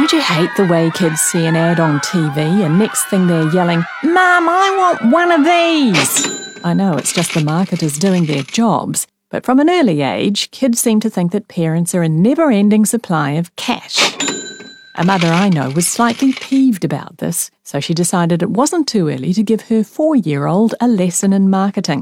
Don't you hate the way kids see an ad on TV and next thing they're yelling, "Mum, I want one of these"? I know it's just the marketers doing their jobs, but from an early age, kids seem to think that parents are a never-ending supply of cash. A mother I know was slightly peeved about this, so she decided it wasn't too early to give her 4-year-old a lesson in marketing.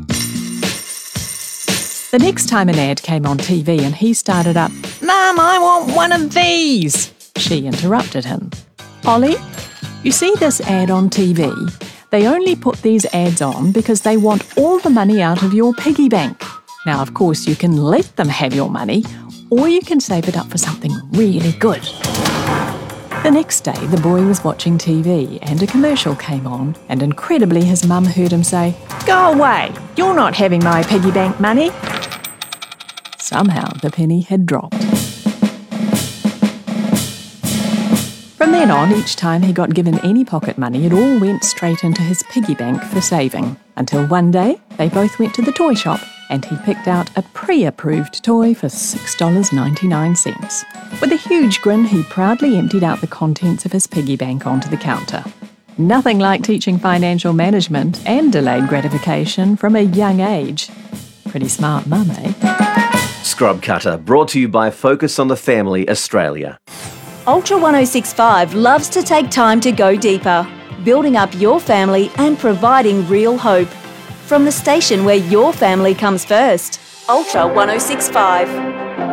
The next time an ad came on TV and he started up, "Mum, I want one of these," she interrupted him. "Ollie, you see this ad on TV? They only put these ads on because they want all the money out of your piggy bank. Now, of course, you can let them have your money, or you can save it up for something really good." The next day, the boy was watching TV and a commercial came on, and incredibly his mum heard him say, "Go away, you're not having my piggy bank money." Somehow the penny had dropped. From then on, each time he got given any pocket money, it all went straight into his piggy bank for saving. Until one day, they both went to the toy shop and he picked out a pre-approved toy for $6.99. With a huge grin, he proudly emptied out the contents of his piggy bank onto the counter. Nothing like teaching financial management and delayed gratification from a young age. Pretty smart mum, eh? Scrub Cutter, brought to you by Focus on the Family Australia. Ultra 1065 loves to take time to go deeper, building up your family and providing real hope. From the station where your family comes first, Ultra 1065.